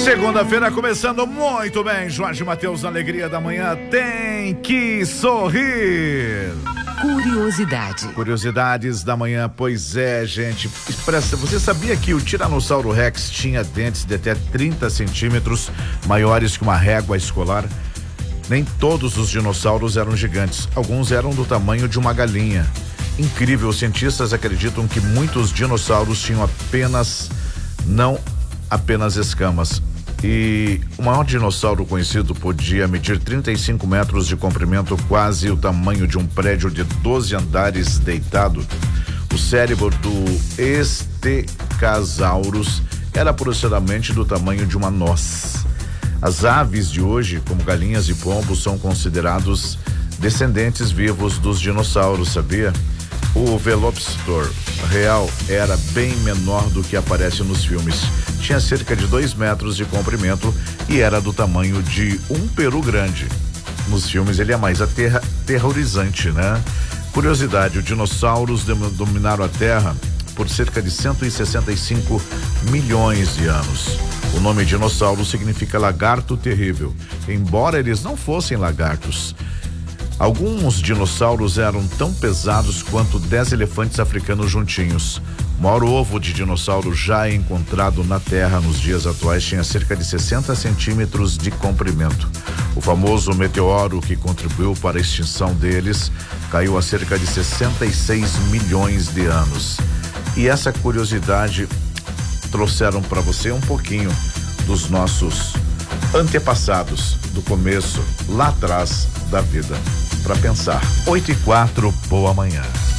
Segunda-feira começando muito bem. Jorge Mateus, alegria da manhã, tem que sorrir. Curiosidades da manhã, pois é, gente. Expressa, você sabia que o Tiranossauro Rex tinha dentes de até 30 centímetros maiores que uma régua escolar? Nem todos os dinossauros eram gigantes, alguns eram do tamanho de uma galinha. Incrível, cientistas acreditam que muitos dinossauros tinham não apenas escamas. E o maior dinossauro conhecido podia medir 35 metros de comprimento, quase o tamanho de um prédio de 12 andares deitado. O cérebro do Estegosaurus era aproximadamente do tamanho de uma noz. As aves de hoje, como galinhas e pombos, são considerados descendentes vivos dos dinossauros, sabia? O Velociraptor real era bem menor do que aparece nos filmes. Tinha cerca de 2 metros de comprimento e era do tamanho de um peru grande. Nos filmes ele é mais aterrorizante, né? Curiosidade, os dinossauros dominaram a Terra por cerca de 165 milhões de anos. O nome dinossauro significa lagarto terrível, embora eles não fossem lagartos. Alguns dinossauros eram tão pesados quanto 10 elefantes africanos juntinhos. O maior ovo de dinossauro já encontrado na Terra nos dias atuais tinha cerca de 60 centímetros de comprimento. O famoso meteoro que contribuiu para a extinção deles caiu há cerca de 66 milhões de anos. E essa curiosidade trouxeram para você um pouquinho dos nossos antepassados, do começo, lá atrás da vida. Para pensar. 8:04, boa manhã.